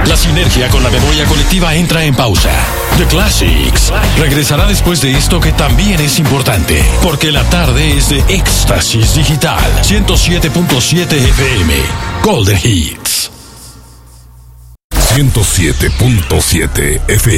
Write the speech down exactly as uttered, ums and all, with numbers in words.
La sinergia con la memoria colectiva entra en pausa. The Classics regresará después de esto que también es importante, porque la tarde es de Éxtasis Digital. ciento siete punto siete F M. Golden Hits. ciento siete punto siete F M.